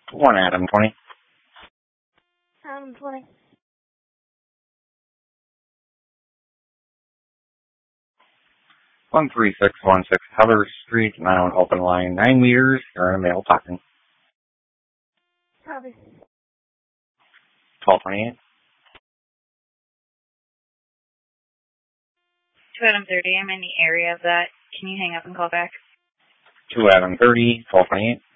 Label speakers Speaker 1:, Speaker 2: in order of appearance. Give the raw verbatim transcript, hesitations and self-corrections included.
Speaker 1: One Adam twenty.
Speaker 2: Adam twenty.
Speaker 1: One three six one six Heather Street, now an open line, nine meters. You're in a male talking.
Speaker 2: Copy.
Speaker 1: Twelve twenty eight.
Speaker 3: Two Adam thirty. I'm in the area of that. Can you hang up and call back?
Speaker 1: Two Adam thirty. Twelve twenty eight.